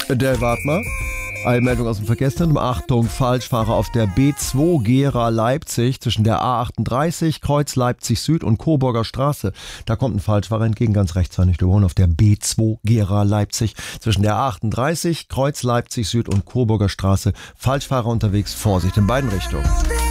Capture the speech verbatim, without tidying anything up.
Der wart mal. Eilmeldung aus dem Verkehrszentrum. Achtung, Falschfahrer auf der B zwei Gera Leipzig zwischen der A achtunddreißig, Kreuz Leipzig Süd und Coburger Straße. Da kommt ein Falschfahrer entgegen, ganz rechts nicht überholen auf der B zwei Gera Leipzig zwischen der A achtunddreißig, Kreuz Leipzig Süd und Coburger Straße. Falschfahrer unterwegs, Vorsicht in beiden Richtungen.